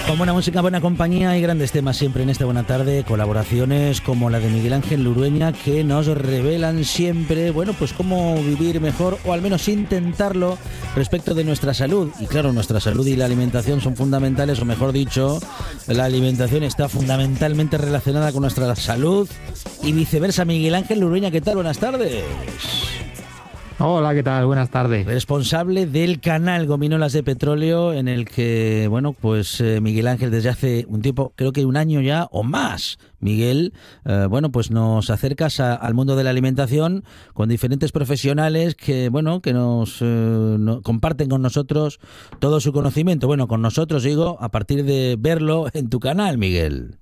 Con buena música, buena compañía y grandes temas siempre en esta buena tarde, colaboraciones como la de Miguel Ángel Lurueña que nos revelan siempre, bueno, pues cómo vivir mejor o al menos intentarlo respecto de nuestra salud. Y claro, nuestra salud y la alimentación son fundamentales, o mejor dicho, la alimentación está fundamentalmente relacionada con nuestra salud y viceversa. Miguel Ángel Lurueña, ¿qué tal? Buenas tardes. Hola, ¿qué tal? Buenas tardes. Responsable del canal Gominolas de Petróleo, en el que, bueno, pues Miguel Ángel desde hace un tiempo, creo que un año ya o más, Miguel, bueno, pues nos acercas al mundo de la alimentación con diferentes profesionales que, bueno, que nos comparten con nosotros todo su conocimiento. Bueno, con nosotros, digo, a partir de verlo en tu canal, Miguel.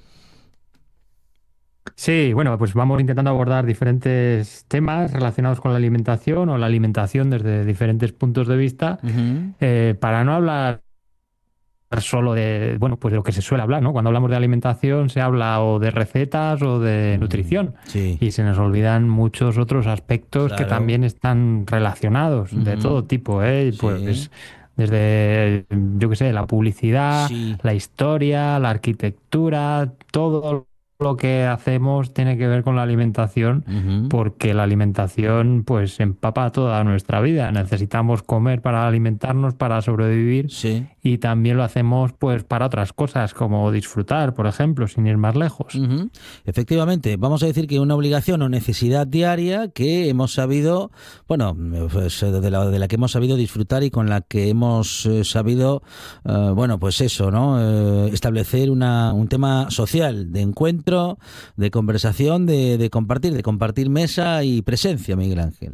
Sí, bueno, pues vamos intentando abordar diferentes temas relacionados con la alimentación o la alimentación desde diferentes puntos de vista, para no hablar solo de, bueno, pues de lo que se suele hablar, ¿no? Cuando hablamos de alimentación se habla o de recetas o de nutrición, Sí, y se nos olvidan muchos otros aspectos que claro. también están relacionados, de todo tipo, ¿eh? Sí, Pues desde, yo qué sé, la publicidad, sí. la historia, la arquitectura, todo lo que hacemos tiene que ver con la alimentación, Ujú. porque la alimentación pues empapa toda nuestra vida. Necesitamos comer para alimentarnos, para sobrevivir, Sí. y también lo hacemos pues para otras cosas, como disfrutar, por ejemplo, sin ir más lejos. Ujú. Efectivamente, vamos a decir que una obligación o necesidad diaria que hemos sabido, bueno, pues de la que hemos sabido disfrutar y con la que hemos sabido, bueno, pues eso, ¿no? Establecer un tema social, de encuentro, de conversación, de compartir mesa y presencia, Miguel Ángel.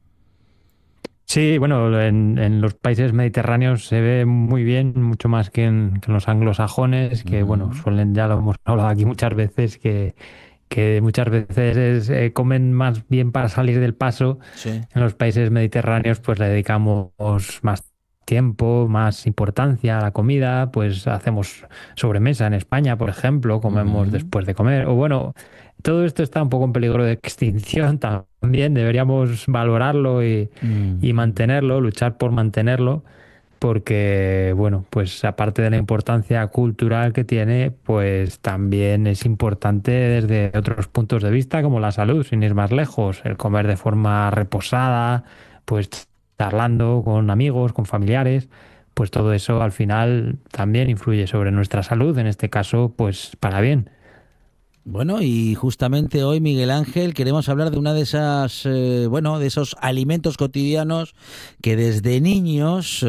Sí, bueno, en los países mediterráneos se ve muy bien, mucho más que en los anglosajones, que bueno, Ujú. suelen, ya lo hemos hablado aquí muchas veces, que muchas veces comen más bien para salir del paso. Sí. En los países mediterráneos pues le dedicamos más tiempo, más importancia a la comida, pues hacemos sobremesa en España, por ejemplo, comemos Ujú. después de comer. O bueno, todo esto está un poco en peligro de extinción también, deberíamos valorarlo y Mm. mantenerlo, luchar por mantenerlo, porque, bueno, pues aparte de la importancia cultural que tiene, pues también es importante desde otros puntos de vista, como la salud, sin ir más lejos, el comer de forma reposada, pues charlando con amigos, con familiares, pues todo eso al final también influye sobre nuestra salud, en este caso, pues para bien. Bueno, y justamente hoy, Miguel Ángel, queremos hablar de una de esas, bueno, de esos alimentos cotidianos que desde niños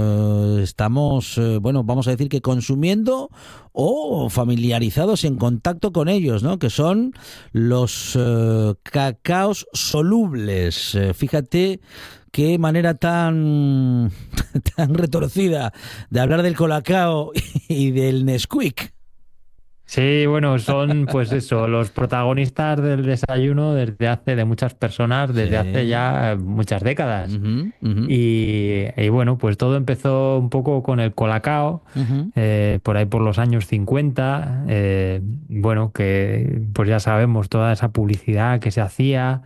estamos, bueno, vamos a decir que consumiendo o familiarizados en contacto con ellos, ¿no? Que son los cacaos solubles. Fíjate qué manera tan, tan retorcida de hablar del colacao y del Nesquik. Sí, bueno, son pues eso, los protagonistas del desayuno de muchas personas desde hace Sí. ya muchas décadas. Ujú, ujú, Y bueno, pues todo empezó un poco con el Colacao, ujú. por ahí por los años 50. Bueno, que pues ya sabemos toda esa publicidad que se hacía,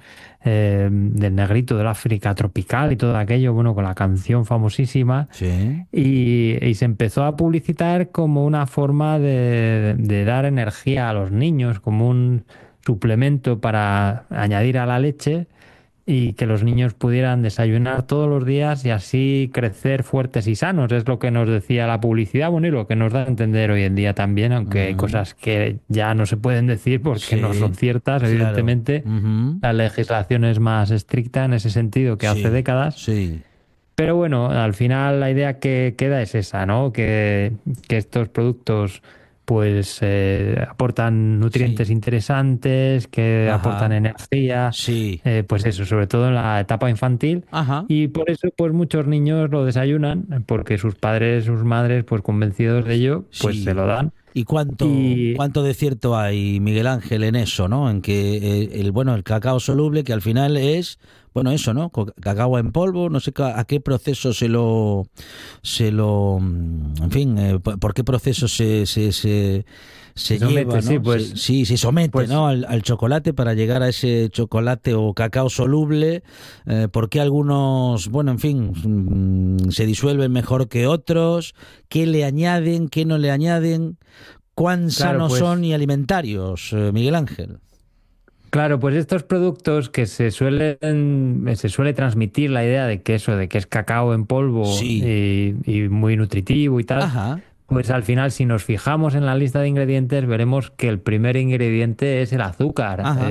del negrito del África tropical y todo aquello, bueno, con la canción famosísima. Sí. Y se empezó a publicitar como una forma de dar energía a los niños, como un suplemento para añadir a la leche, y que los niños pudieran desayunar todos los días y así crecer fuertes y sanos. Es lo que nos decía la publicidad, bueno, y lo que nos da a entender hoy en día también, aunque hay Ujú. cosas que ya no se pueden decir porque no son Sí, ciertas, claro. evidentemente. Ujú. La legislación es más estricta en ese sentido que hace Sí, décadas. sí. Pero bueno, al final la idea que queda es esa, ¿no? Que estos productos pues aportan Sí. nutrientes interesantes, que aportan Ajá. energía, Sí. pues eso, sobre todo en la etapa infantil. Ajá. Y por eso pues muchos niños lo desayunan, porque sus padres, sus madres, pues convencidos de ello, pues se Sí. lo dan. ¿Y Y cuánto de cierto hay, Miguel Ángel, en eso, ¿no? En que el cacao soluble, que al final es, bueno, eso, ¿no? Cacao en polvo, no sé a qué proceso en fin, por qué proceso se lleva, somete, sí, ¿no? pues, Se somete, pues ¿no? Al chocolate para llegar a ese chocolate o cacao soluble. ¿Por qué algunos, bueno, en fin, se disuelven mejor que otros? ¿Qué le añaden? ¿Qué no le añaden? ¿Cuán claro, sanos son pues y alimentarios, Miguel Ángel? claro, pues estos productos que se suele transmitir la idea de que eso, de que es cacao en polvo Sí. y muy nutritivo y tal, Ajá. pues al final si nos fijamos en la lista de ingredientes veremos que el primer ingrediente es el azúcar. Ajá.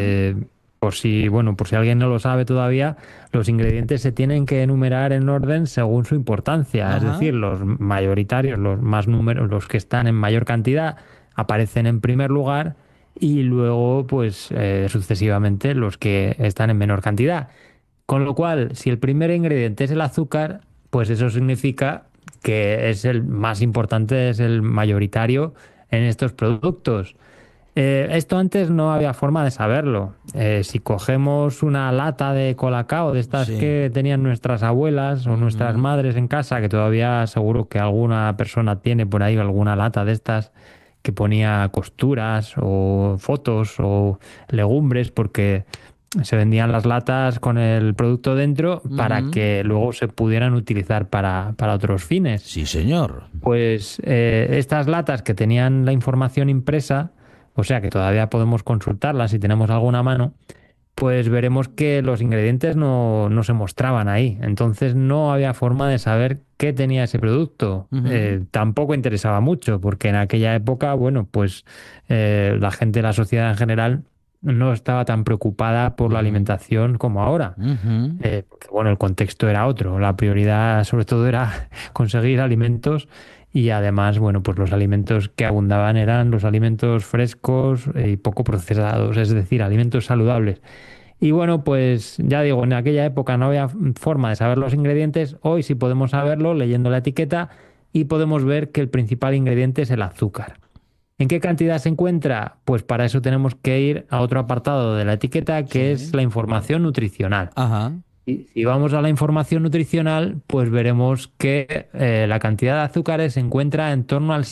Por si alguien no lo sabe todavía, los ingredientes se tienen que enumerar en orden según su importancia, es Ajá. decir, los mayoritarios, los más números, los que están en mayor cantidad aparecen en primer lugar y luego, pues, sucesivamente los que están en menor cantidad. Con lo cual, si el primer ingrediente es el azúcar, pues eso significa que es el más importante, es el mayoritario en estos productos. Esto antes no había forma de saberlo. Si cogemos una lata de colacao, de estas Sí. que tenían nuestras abuelas o nuestras Ujú. madres en casa, que todavía seguro que alguna persona tiene por ahí alguna lata de estas que ponía costuras o fotos o legumbres, porque se vendían las latas con el producto dentro para Ujú. que luego se pudieran utilizar para otros fines. Sí, señor. Pues estas latas que tenían la información impresa, o sea que todavía podemos consultarlas si tenemos alguna a mano, pues veremos que los ingredientes no se mostraban ahí. Entonces no había forma de saber qué tenía ese producto. Ujú. Tampoco interesaba mucho, porque en aquella época, bueno, pues la gente de la sociedad en general no estaba tan preocupada por la Ujú. alimentación como ahora. Ujú. Porque, bueno, el contexto era otro. La prioridad sobre todo era conseguir alimentos y además, bueno, pues los alimentos que abundaban eran los alimentos frescos y poco procesados, es decir, alimentos saludables. Y bueno, pues ya digo, en aquella época no había forma de saber los ingredientes. Hoy sí podemos saberlo leyendo la etiqueta y podemos ver que el principal ingrediente es el azúcar. ¿En qué cantidad se encuentra? Pues para eso tenemos que ir a otro apartado de la etiqueta que es Sí. la información nutricional. Ajá. Y si vamos a la información nutricional, pues veremos que la cantidad de azúcares se encuentra en torno al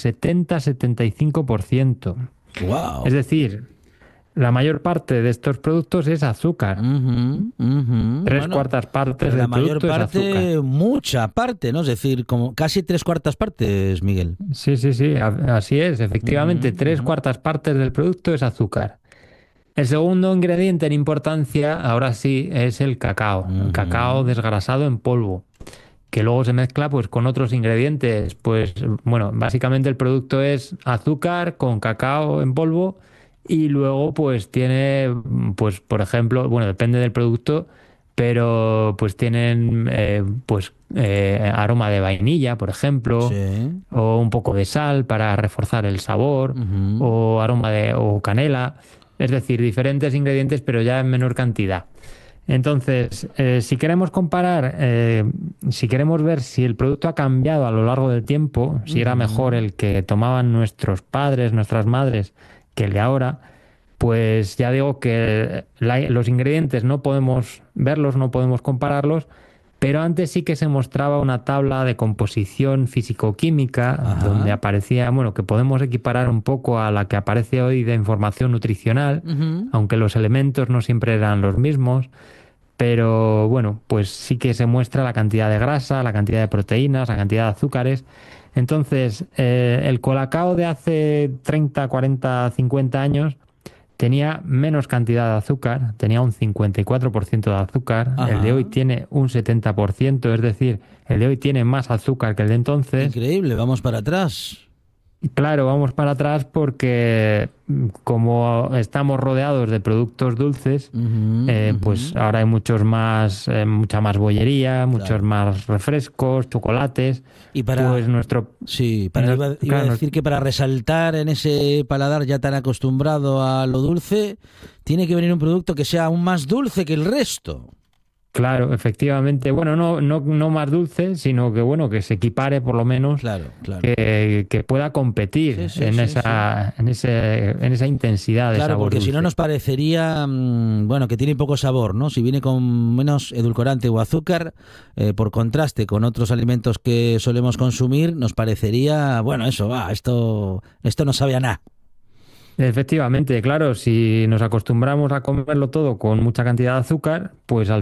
70-75%. Es Wow. decir, la mayor parte de estos productos es azúcar. Tres Bueno, cuartas partes pero la del mayor producto es azúcar. parte, mucha parte, ¿no? Es decir, como casi tres cuartas partes, Miguel. Sí, sí, sí, así es. Ujú, Efectivamente, tres ujú, cuartas partes del producto es azúcar. El segundo ingrediente en importancia, ahora sí, es el cacao ujú. desgrasado en polvo, que luego se mezcla pues con otros ingredientes. Pues bueno, básicamente el producto es azúcar con cacao en polvo y luego pues tiene, pues por ejemplo, bueno, depende del producto, pero pues tienen aroma de vainilla, por ejemplo, Sí. o un poco de sal para reforzar el sabor, Ujú. o aroma de o canela, es decir, diferentes ingredientes, pero ya en menor cantidad. Entonces, si queremos comparar, si queremos ver si el producto ha cambiado a lo largo del tiempo, si era mejor Ujú. el que tomaban nuestros padres, nuestras madres, que el de ahora, pues ya digo que los ingredientes no podemos verlos, no podemos compararlos, pero antes sí que se mostraba una tabla de composición físico-química donde Ajá. aparecía, bueno, que podemos equiparar un poco a la que aparece hoy de información nutricional, Ujú. aunque los elementos no siempre eran los mismos. Pero bueno, pues sí que se muestra la cantidad de grasa, la cantidad de proteínas, la cantidad de azúcares. Entonces, el colacao de hace 30, 40, 50 años tenía menos cantidad de azúcar, tenía un 54% de azúcar. El de hoy Ajá. tiene un 70%, es decir, el de hoy tiene más azúcar que el de entonces. Increíble, vamos para atrás. Claro, vamos para atrás porque como estamos rodeados de productos dulces, Ujú, pues ujú. ahora hay mucha más bollería, muchos Claro. más refrescos, chocolates. Y Pues para, sí, iba a claro, decir que para resaltar en ese paladar ya tan acostumbrado a lo dulce, tiene que venir un producto que sea aún más dulce que el resto. Claro, efectivamente. Bueno, no más dulce, sino que bueno, que se equipare por lo menos, Claro, claro. que pueda Sí, competir sí, sí, sí. en esa intensidad de Claro, sabor porque si no dulce. nos parecería, bueno, que tiene poco sabor, ¿no? Si viene con menos edulcorante o azúcar, por contraste con otros alimentos que solemos consumir, nos parecería, bueno, eso, va, esto no sabe a nada. Efectivamente, claro, si nos acostumbramos a comerlo todo con mucha cantidad de azúcar, pues al